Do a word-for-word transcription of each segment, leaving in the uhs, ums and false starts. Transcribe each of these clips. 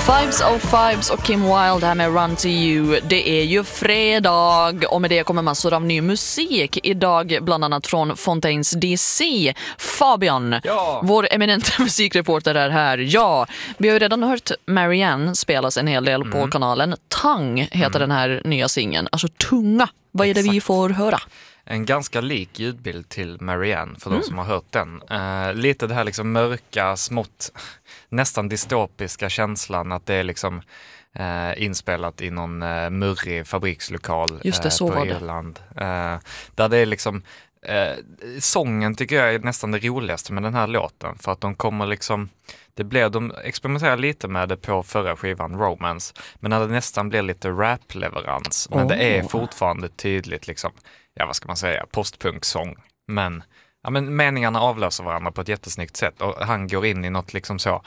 Fives of Fives och Kim Wilde här med Run to You. Det är ju fredag och med det kommer massor av ny musik. Idag bland annat från Fontaines D C. Fabian, ja. Vår eminenta musikreporter är här. Ja, vi har ju redan hört Marianne spelas en hel del på Mm. kanalen. Tang heter mm. den här nya singeln. Alltså tunga. Vad är det Exakt. vi får höra? En ganska lik ljudbild till Marianne för Mm. de som har hört den. Uh, lite det här liksom mörka, smått, nästan dystopiska känslan att det är liksom uh, inspelat i någon uh, murrig fabrikslokal Just det, uh, så på var det. Irland. Uh, där det är liksom uh, sången tycker jag är nästan det roligaste med den här låten för att de kommer liksom det blev, de experimenterar lite med det på förra skivan Romance, men när det nästan blir lite rap-leverans, men oh. det är fortfarande tydligt liksom, ja vad ska man säga, postpunk-sång, men, ja, men meningarna avlöser varandra på ett jättesnyggt sätt och han går in i något liksom så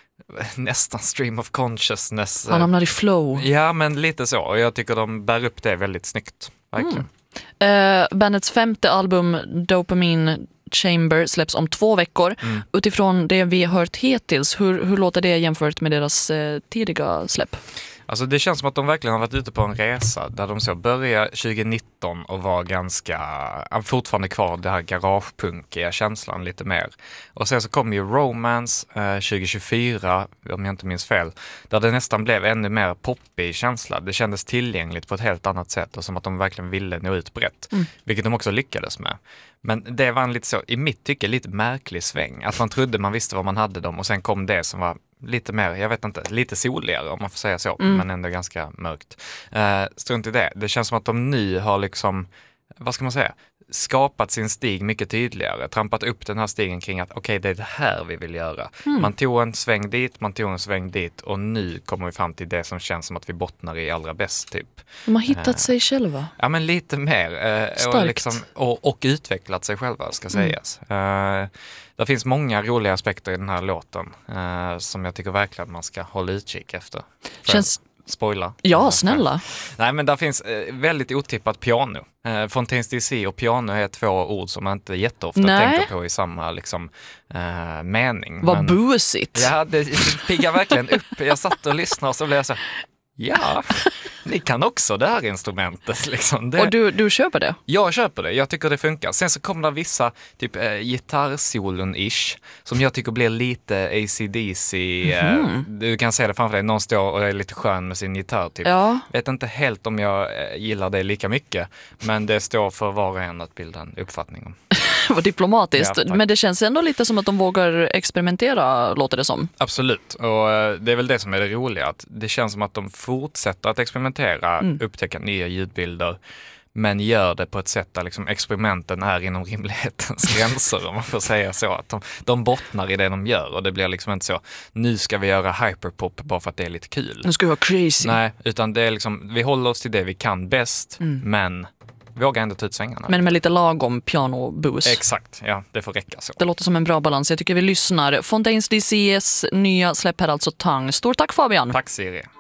nästan stream of consciousness. Han hamnar i flow. Ja, men lite så, och jag tycker de bär upp det väldigt snyggt, verkligen. Mm. Uh, bandets femte album Dopamine Chamber släpps om två veckor. Mm. Utifrån det vi har hört hittills, hur, hur låter det jämfört med deras eh, tidiga släpp? Alltså det känns som att de verkligen har varit ute på en resa där de så började tjugonitton och var ganska, fortfarande kvar det här garagepunkiga känslan lite mer. Och sen så kom ju Romance eh, tjugohundratjugofyra, om jag inte minns fel, där det nästan blev ännu mer poppig känsla. Det kändes tillgängligt på ett helt annat sätt och som att de verkligen ville nå ut brett, mm. vilket de också lyckades med. Men det var en lite så, i mitt tycke, lite märklig sväng. Att man trodde man visste vad man hade dem och sen kom det som var lite mer, jag vet inte, lite soligare om man får säga så, mm. men ändå ganska mörkt. Uh, strunt i det. Det känns som att de nu har liksom, vad ska man säga, skapat sin stig mycket tydligare, trampat upp den här stigen kring att okej, okay, det är det här vi vill göra. Mm. Man tog en sväng dit, man tog en sväng dit och nu kommer vi fram till det som känns som att vi bottnar i allra bäst typ. De har hittat uh, sig själva. Ja, men lite mer. Uh, och, liksom, och, och utvecklat sig själva, ska mm. sägas. Uh, det finns många roliga aspekter i den här låten uh, som jag tycker verkligen man ska hålla utkik efter. För Känns... Spoila. Ja, snälla. Nej, men där finns eh, väldigt otippat piano. Eh, Fontaines D C och piano är två ord som man inte jätteofta Nej. tänker på i samma liksom, eh, mening. Vad busigt. Ja, det piggar verkligen upp. Jag satt och lyssnade och så blev jag så ja, ni kan också det här instrumentet. Liksom. Det... Och du, du köper det? Jag köper det, jag tycker det funkar. Sen så kommer det vissa typ äh, gitarrsolon-ish som jag tycker blir lite A C D C. Mm-hmm. Äh, du kan se det framför dig, någon står och är lite skön med sin gitarr. Typ. Ja. Vet inte helt om jag äh, gillar det lika mycket, men det står för var och en att bilda en uppfattning om. Vad diplomatiskt, ja, men det känns ändå lite som att de vågar experimentera, låter det som. Absolut, och äh, det är väl det som är det roliga, att det känns som att de fortsätter att experimentera, mm. upptäcka nya ljudbilder, men gör det på ett sätt där liksom experimenten är inom rimlighetens gränser, om man får säga så. Att de, de bottnar i det de gör och det blir liksom inte så, nu ska vi göra hyperpop bara för att det är lite kul. Nu ska vi vara crazy. Nej, utan det är liksom, vi håller oss till det vi kan bäst, mm. men vågar ändå ta ut svängarna. Men med lite lagom piano-bus. Exakt, ja, det får räcka så. Det låter som en bra balans. Jag tycker vi lyssnar. Fontaines D C:s nya släpp här, alltså Tang. Stort tack Fabian. Tack Siri.